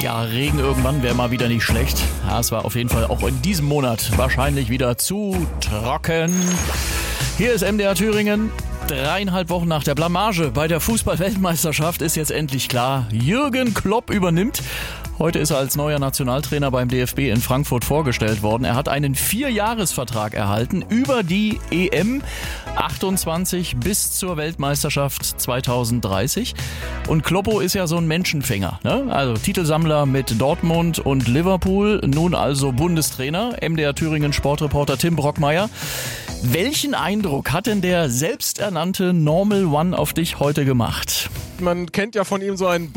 Ja, Regen irgendwann wäre mal wieder nicht schlecht. Ja, es war auf jeden Fall auch in diesem Monat wahrscheinlich wieder zu trocken. Hier ist MDR Thüringen. 3,5 Wochen nach der Blamage bei der Fußball-Weltmeisterschaft ist jetzt endlich klar, Jürgen Klopp übernimmt. Heute ist er als neuer Nationaltrainer beim DFB in Frankfurt vorgestellt worden. Er hat einen 4-Jahres-Vertrag erhalten über die EM 28 bis zur Weltmeisterschaft 2030. Und Kloppo ist ja so ein Menschenfänger, ne? Also Titelsammler mit Dortmund und Liverpool, nun also Bundestrainer. MDR Thüringen Sportreporter Tim Brockmeier. Welchen Eindruck hat denn der selbsternannte Normal One auf dich heute gemacht? Man kennt ja von ihm so ein